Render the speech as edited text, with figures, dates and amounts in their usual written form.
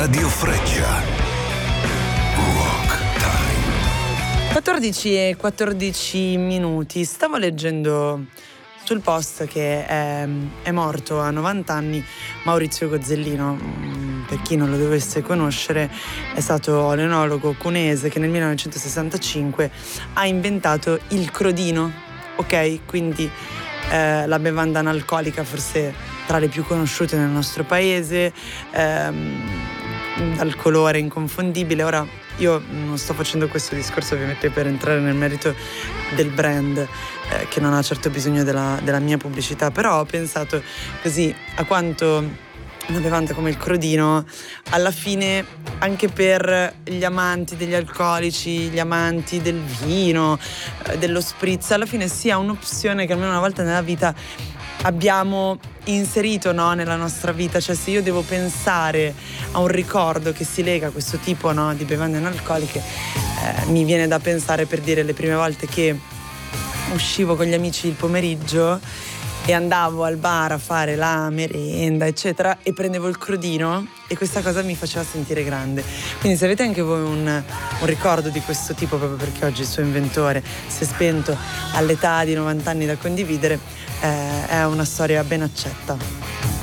Radio Freccia. Rock Time. 14:14 minuti. Stavo leggendo sul post che è morto a 90 anni Maurizio Gozzellino. Per chi non lo dovesse conoscere, è stato l'enologo cuneese che nel 1965 ha inventato il crodino, ok? Quindi la bevanda analcolica forse tra le più conosciute nel nostro paese, dal colore inconfondibile. Ora io non sto facendo questo discorso ovviamente per entrare nel merito del brand, che non ha certo bisogno della mia pubblicità, però ho pensato così a quanto una bevanda come il crodino alla fine, anche per gli amanti degli alcolici, gli amanti del vino, dello spritz, alla fine sia un'opzione che almeno una volta nella vita abbiamo inserito, no, nella nostra vita. Cioè, se io devo pensare a un ricordo che si lega a questo tipo, no, di bevande analcoliche, mi viene da pensare, per dire, le prime volte che uscivo con gli amici il pomeriggio e andavo al bar a fare la merenda, eccetera, e prendevo il crodino, e questa cosa mi faceva sentire grande. Quindi se avete anche voi un ricordo di questo tipo, proprio perché oggi il suo inventore si è spento all'età di 90 anni da condividere, è una storia ben accetta.